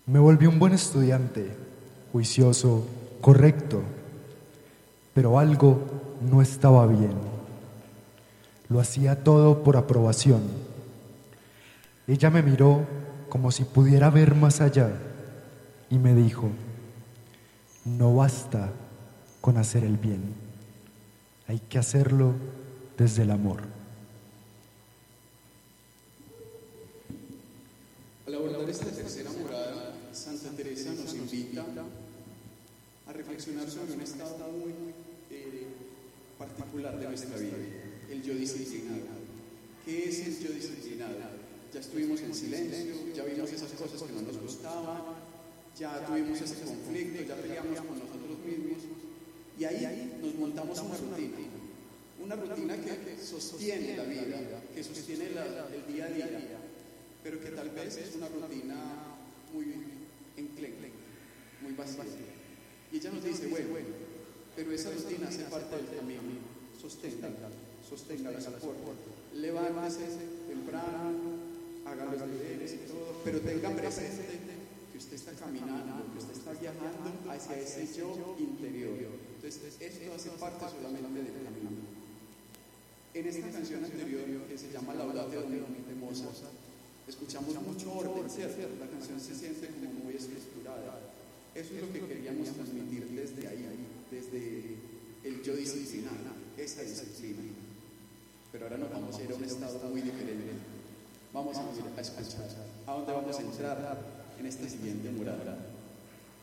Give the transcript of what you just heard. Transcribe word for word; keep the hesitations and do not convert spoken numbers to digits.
Me volví un buen estudiante, juicioso, correcto, pero algo no estaba bien. Lo hacía todo por aprobación. Ella me miró como si pudiera ver más allá y me dijo: no basta con hacer el bien, hay que hacerlo desde el amor. Al abordar esta tercera morada, Santa Teresa nos invita a reflexionar sobre un estado muy eh, particular de nuestra vida, el yo disciplinado. ¿Qué es el yo disciplinado? Ya estuvimos en silencio, ya vimos esas cosas que no nos gustaban, ya tuvimos ese conflicto, ya peleamos con nosotros mismos, y ahí nos montamos una rutina, una rutina que sostiene la vida, que sostiene la, el día a día, pero que tal vez es una rutina muy enclenque, muy vacía. Y ella nos dice, bueno, pero esa rutina hace parte del camino, sosténgala, sosténgala, soporte, levántese temprano, haga los deberes y todo, pero tenga presente que usted está caminando, que usted está viajando hacia ese yo interior. Entonces, esto hace parte solamente del camino. En esta canción anterior, que se llama Laudate Domino de Mozart, escuchamos mucho orden, ¿cierto? La canción se siente como muy estructurada. Eso es lo que queríamos transmitir desde ahí, desde el yo disciplinado, esa disciplina. Pero ahora nos vamos a ir a un estado muy diferente. Vamos a ir a escuchar a dónde vamos a entrar en esta siguiente morada.